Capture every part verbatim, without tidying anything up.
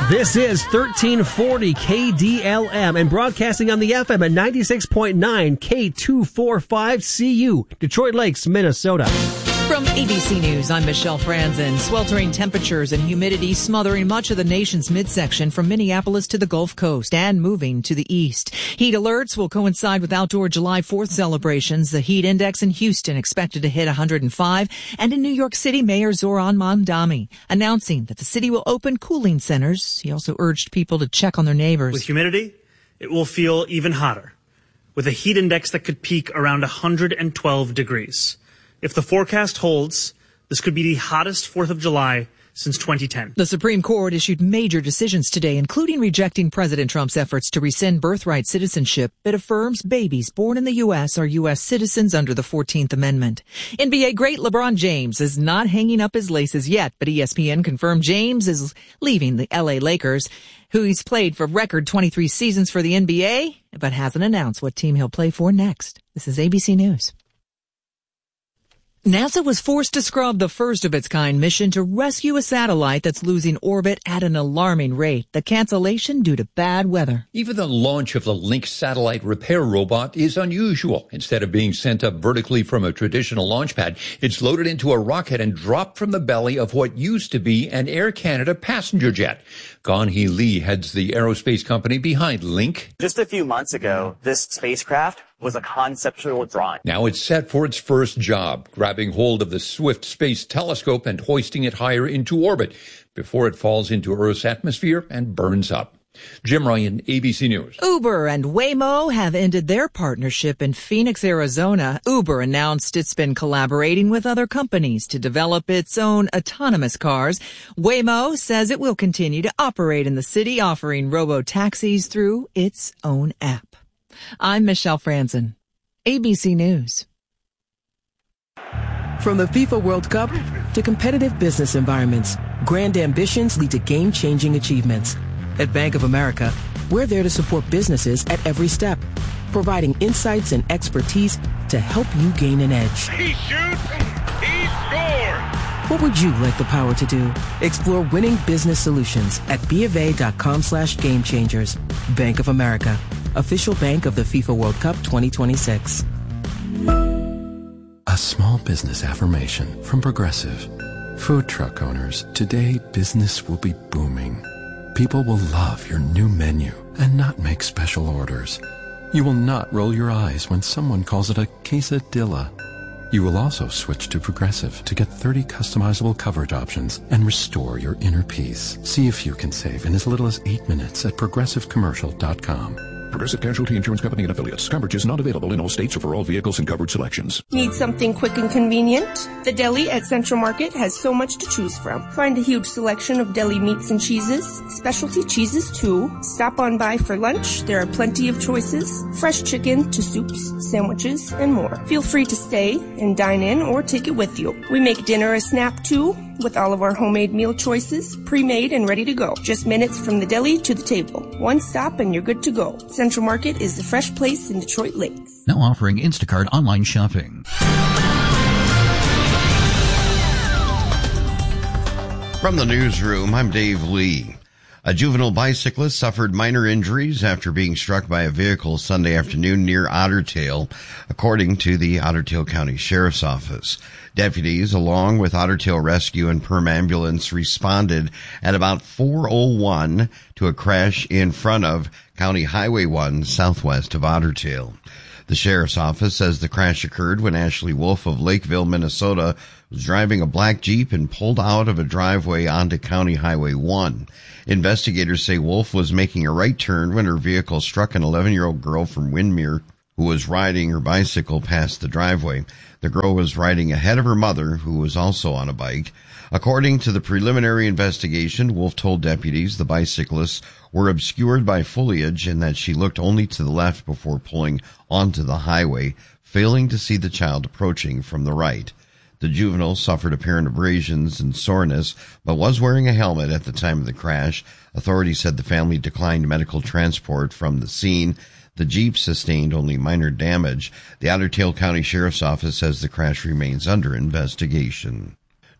This is thirteen forty K D L M and broadcasting on the F M at ninety-six point nine K two forty-five C U, Detroit Lakes, Minnesota. From A B C News, I'm Michelle Franzen. Sweltering temperatures and humidity smothering much of the nation's midsection from Minneapolis to the Gulf Coast and moving to the east. Heat alerts will coincide with outdoor July fourth celebrations. The heat index in Houston expected to hit one hundred five, and in New York City, Mayor Zoran Mamdani announcing that the city will open cooling centers. He also urged people to check on their neighbors. With humidity, it will feel even hotter, with a heat index that could peak around one hundred twelve degrees. If the forecast holds, this could be the hottest fourth of July since twenty ten. The Supreme Court issued major decisions today, including rejecting President Trump's efforts to rescind birthright citizenship. It affirms babies born in the U S are U S citizens under the fourteenth Amendment. N B A great LeBron James is not hanging up his laces yet, but E S P N confirmed James is leaving the L A Lakers, who he's played for record twenty-three seasons for the N B A, but hasn't announced what team he'll play for next. This is A B C News. NASA was forced to scrub the first of its kind mission to rescue a satellite that's losing orbit at an alarming rate. The cancellation due to bad weather. Even the launch of the Link satellite repair robot is unusual. Instead of being sent up vertically from a traditional launch pad, it's loaded into a rocket and dropped from the belly of what used to be an Air Canada passenger jet. Gan-hee Lee heads the aerospace company behind Link. Just a few months ago, this spacecraft was a conceptual drawing. Now it's set for its first job, grabbing hold of the Swift Space Telescope and hoisting it higher into orbit before it falls into Earth's atmosphere and burns up. Jim Ryan, A B C News. Uber and Waymo have ended their partnership in Phoenix, Arizona. Uber announced it's been collaborating with other companies to develop its own autonomous cars. Waymo says it will continue to operate in the city, offering robo-taxis through its own app. I'm Michelle Franzen, A B C News. From the FIFA World Cup to competitive business environments, grand ambitions lead to game-changing achievements. At Bank of America, we're there to support businesses at every step, providing insights and expertise to help you gain an edge. He shoots, he scores! What would you like the power to do? Explore winning business solutions at BofA.com slash game changers. Bank of America, official bank of the FIFA World Cup twenty twenty-six. A small business affirmation from Progressive. Food truck owners, today business will be booming. People will love your new menu and not make special orders. You will not roll your eyes when someone calls it a quesadilla. You will also switch to Progressive to get thirty customizable coverage options and restore your inner peace. See if you can save in as little as eight minutes at progressive commercial dot com. Progressive Casualty Insurance Company and Affiliates. Coverage is not available in all states or for all vehicles and coverage selections. Need something quick and convenient? The deli at Central Market has so much to choose from. Find a huge selection of deli meats and cheeses, specialty cheeses too. Stop on by for lunch. There are plenty of choices. Fresh chicken to soups, sandwiches, and more. Feel free to stay and dine in or take it with you. We make dinner a snap too, with all of our homemade meal choices, pre-made and ready to go. Just minutes from the deli to the table. One stop and you're good to go. Central Market is the fresh place in Detroit Lakes. Now offering Instacart online shopping. From the newsroom, I'm Dave Lee. A juvenile bicyclist suffered minor injuries after being struck by a vehicle Sunday afternoon near Otter Tail, according to the Otter Tail County Sheriff's Office. Deputies, along with Otter Tail Rescue and Perm Ambulance, responded at about four oh one to a crash in front of County Highway one southwest of Otter Tail. The Sheriff's Office says the crash occurred when Ashley Wolf of Lakeville, Minnesota, was driving a black Jeep and pulled out of a driveway onto County Highway one. Investigators say Wolf was making a right turn when her vehicle struck an eleven-year-old girl from Windermere who was riding her bicycle past the driveway. The girl was riding ahead of her mother, who was also on a bike. According to the preliminary investigation, Wolf told deputies the bicyclists were obscured by foliage and that she looked only to the left before pulling onto the highway, failing to see the child approaching from the right. The juvenile suffered apparent abrasions and soreness, but was wearing a helmet at the time of the crash. Authorities said the family declined medical transport from the scene. The Jeep sustained only minor damage. The Otter Tail County Sheriff's Office says the crash remains under investigation.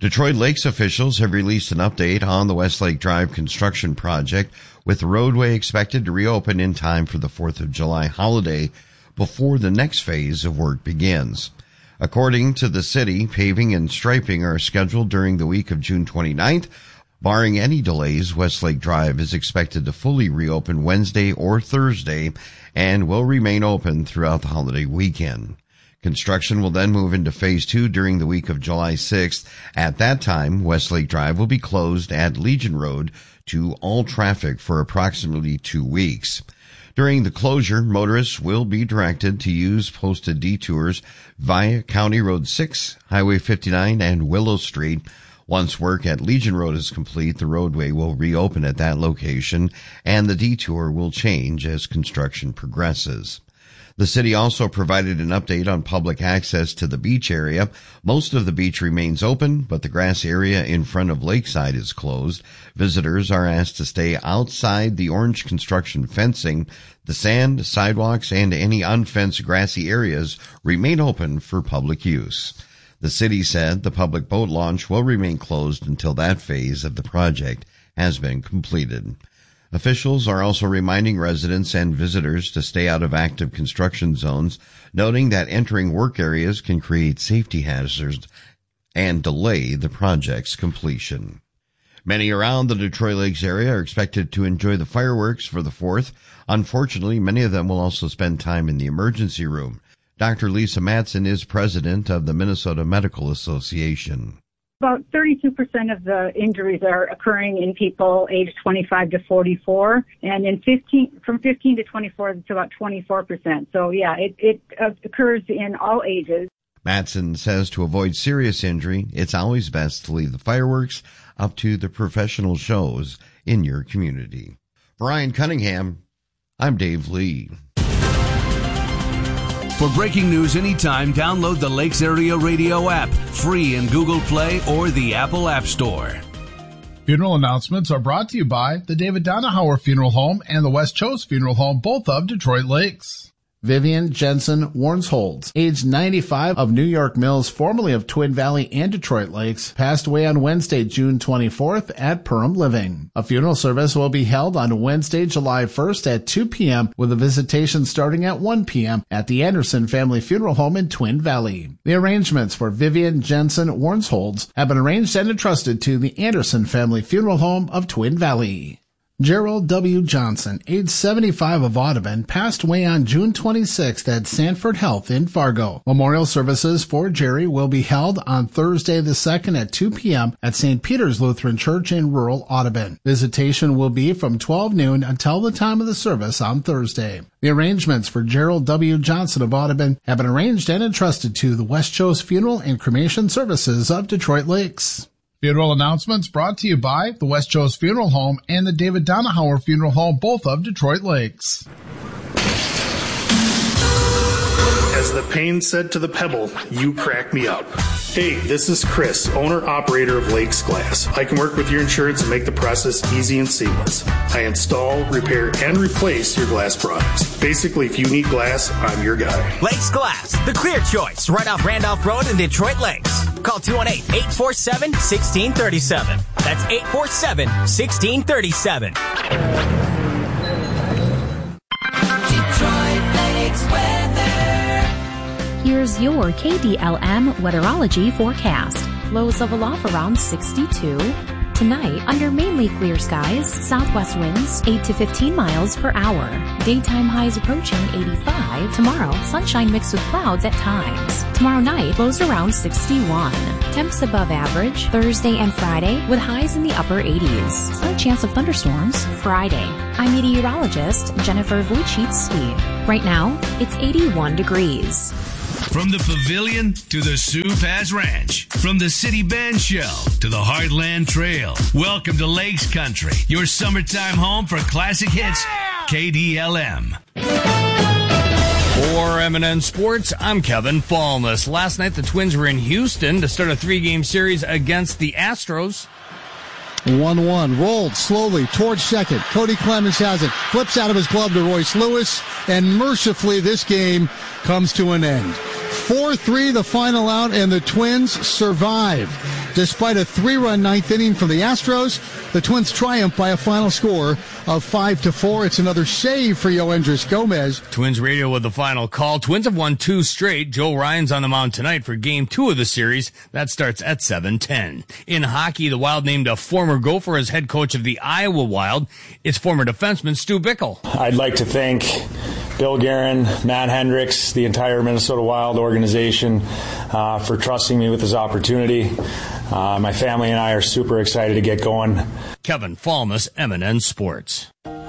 Detroit Lakes officials have released an update on the Westlake Drive construction project, with the roadway expected to reopen in time for the fourth of July holiday before the next phase of work begins. According to the city, paving and striping are scheduled during the week of June twenty-ninth. Barring any delays, Westlake Drive is expected to fully reopen Wednesday or Thursday and will remain open throughout the holiday weekend. Construction will then move into phase two during the week of July sixth. At that time, Westlake Drive will be closed at Legion Road to all traffic for approximately two weeks. During the closure, motorists will be directed to use posted detours via County Road six, Highway fifty-nine, and Willow Street. Once work at Legion Road is complete, the roadway will reopen at that location, and the detour will change as construction progresses. The city also provided an update on public access to the beach area. Most of the beach remains open, but the grass area in front of Lakeside is closed. Visitors are asked to stay outside the orange construction fencing. The sand, sidewalks, and any unfenced grassy areas remain open for public use. The city said the public boat launch will remain closed until that phase of the project has been completed. Officials are also reminding residents and visitors to stay out of active construction zones, noting that entering work areas can create safety hazards and delay the project's completion. Many around the Detroit Lakes area are expected to enjoy the fireworks for the fourth. Unfortunately, many of them will also spend time in the emergency room. Doctor Lisa Matson is president of the Minnesota Medical Association. About thirty-two percent of the injuries are occurring in people aged twenty-five to forty-four, and in fifteen, from fifteen to twenty-four, it's about twenty-four percent. So, yeah, it, it occurs in all ages. Matson says to avoid serious injury, it's always best to leave the fireworks up to the professional shows in your community. Brian Cunningham, I'm Dave Lee. For breaking news anytime, download the Lakes Area Radio app, free in Google Play or the Apple App Store. Funeral announcements are brought to you by the David Donahauer Funeral Home and the West Chose Funeral Home, both of Detroit Lakes. Vivian Jensen Warnsholtz, age ninety-five, of New York Mills, formerly of Twin Valley and Detroit Lakes, passed away on Wednesday, June twenty-fourth at Perham Living. A funeral service will be held on Wednesday, July first at two p.m. with a visitation starting at one p.m. at the Anderson Family Funeral Home in Twin Valley. The arrangements for Vivian Jensen Warnsholtz have been arranged and entrusted to the Anderson Family Funeral Home of Twin Valley. Gerald W. Johnson, age seventy-five, of Audubon, passed away on June twenty-sixth at Sanford Health in Fargo. Memorial services for Jerry will be held on Thursday the second at two p.m. at Saint Peter's Lutheran Church in rural Audubon. Visitation will be from twelve noon until the time of the service on Thursday. The arrangements for Gerald W. Johnson of Audubon have been arranged and entrusted to the West Chose Funeral and Cremation Services of Detroit Lakes. Funeral announcements brought to you by the West Chose Funeral Home and the David Donahauer Funeral Home, both of Detroit Lakes. As the pain said to the pebble, you crack me up. Hey, this is Chris, owner-operator of Lakes Glass. I can work with your insurance and make the process easy and seamless. I install, repair, and replace your glass products. Basically, if you need glass, I'm your guy. Lakes Glass, the clear choice, right off Randolph Road in Detroit Lakes. Call two one eight, eight four seven, one six three seven. That's eight four seven, one six three seven. Detroit Lakes weather. Here's your K D L M weatherology forecast. Lows level off around sixty-two. Tonight, under mainly clear skies, southwest winds eight to fifteen miles per hour. Daytime highs approaching eighty-five. Tomorrow, sunshine mixed with clouds at times. Tomorrow night, lows around sixty-one. Temps above average Thursday and Friday with highs in the upper eighties. Slight chance of thunderstorms Friday. I'm meteorologist Jennifer Wojcicki. Right now, it's eighty-one degrees. From the Pavilion to the Sioux Pass Ranch, from the City Band Shell to the Heartland Trail, welcome to Lakes Country, your summertime home for classic hits, K D L M. For M and N Sports, I'm Kevin Fallness. Last night, the Twins were in Houston to start a three-game series against the Astros. one one, rolled slowly towards second. Cody Clemens has it, flips out of his glove to Royce Lewis, and mercifully this game comes to an end. four three the final out, and the Twins survive. Despite a three-run ninth inning from the Astros, the Twins triumph by a final score of five to four. It's another save for Yoendris Gomez. Twins radio with the final call. Twins have won two straight. Joe Ryan's on the mound tonight for game two of the series. That starts at seven ten. In hockey, the Wild named a former Gopher as head coach of the Iowa Wild. It's former defenseman Stu Bickle. I'd like to thank Bill Guerin, Matt Hendricks, the entire Minnesota Wild organization uh, for trusting me with this opportunity. Uh, my family and I are super excited to get going. Kevin Falmus, M and N Sports.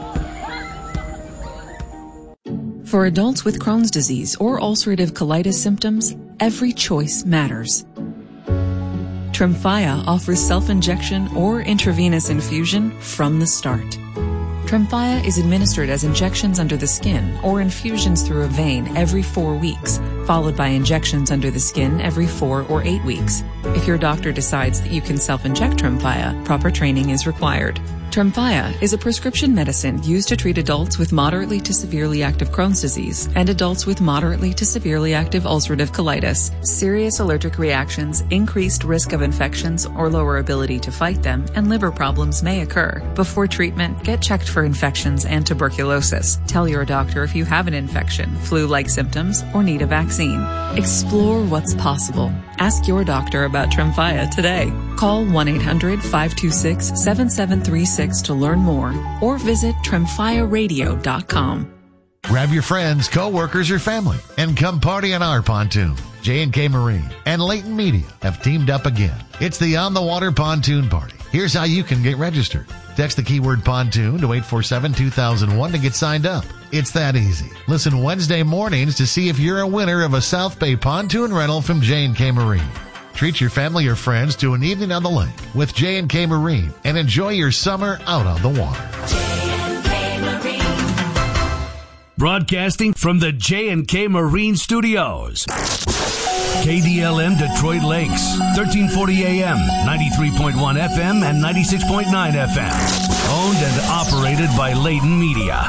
For adults with Crohn's disease or ulcerative colitis symptoms, every choice matters. Tremfya offers self-injection or intravenous infusion from the start. Tremfya is administered as injections under the skin or infusions through a vein every four weeks, followed by injections under the skin every four or eight weeks. If your doctor decides that you can self-inject Tremfya, proper training is required. Tremfya is a prescription medicine used to treat adults with moderately to severely active Crohn's disease and adults with moderately to severely active ulcerative colitis. Serious allergic reactions, increased risk of infections or lower ability to fight them, and liver problems may occur. Before treatment, get checked for infections and tuberculosis. Tell your doctor if you have an infection, flu-like symptoms, or need a vaccine. Explore what's possible. Ask your doctor about Tremfya today. Call one eight hundred five two six seven seven three six to learn more or visit tremfya radio dot com. Grab your friends, co-workers, or family and come party on our pontoon. J and K Marine and Leighton Media have teamed up again. It's the On the Water Pontoon Party. Here's how you can get registered. Text the keyword pontoon to eight four seven two thousand one to get signed up. It's that easy. Listen Wednesday mornings to see if you're a winner of a South Bay pontoon rental from J and K Marine. Treat your family or friends to an evening on the lake with J and K Marine and enjoy your summer out on the water. J and K Marine. Broadcasting from the J and K Marine Studios. K D L M Detroit Lakes, thirteen forty A M, ninety-three point one F M, and ninety-six point nine F M. Owned and operated by Leighton Media.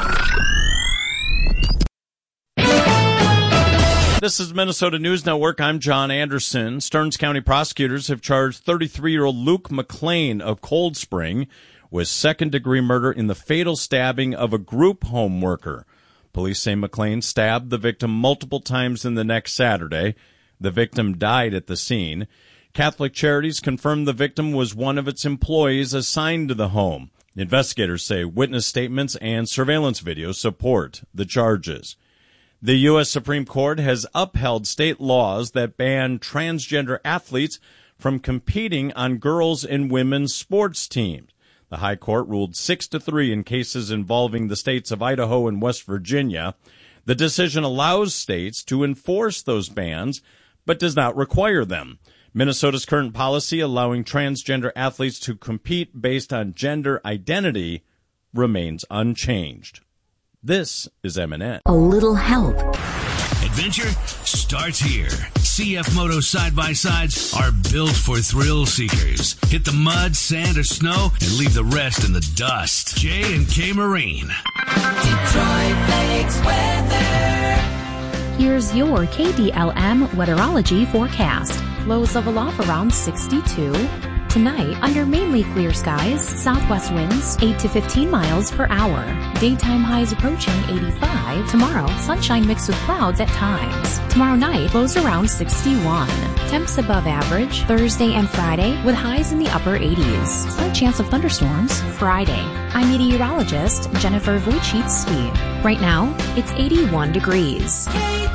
This is Minnesota News Network. I'm John Anderson. Stearns County prosecutors have charged thirty-three-year-old Luke McLean of Cold Spring with second-degree murder in the fatal stabbing of a group home worker. Police say McLean stabbed the victim multiple times in the neck Saturday. The victim died at the scene. Catholic Charities confirmed the victim was one of its employees assigned to the home. Investigators say witness statements and surveillance video support the charges. The U S Supreme Court has upheld state laws that ban transgender athletes from competing on girls' and women's sports teams. The High Court ruled six to three in cases involving the states of Idaho and West Virginia. The decision allows states to enforce those bans, but does not require them. Minnesota's current policy allowing transgender athletes to compete based on gender identity remains unchanged. This is M and N. A little help. Adventure starts here. C F Moto side-by-sides are built for thrill seekers. Hit the mud, sand, or snow, and leave the rest in the dust. J and K Marine. Detroit Lakes weather. Here's your K D L M weatherology forecast. Lows level off around sixty-two. Tonight, under mainly clear skies, southwest winds eight to fifteen miles per hour. Daytime highs approaching eighty-five. Tomorrow, sunshine mixed with clouds at times. Tomorrow night, lows around sixty-one. Temps above average Thursday and Friday with highs in the upper eighties. Slight chance of thunderstorms Friday. I'm meteorologist Jennifer Vujicic. Right now, it's eighty-one degrees. K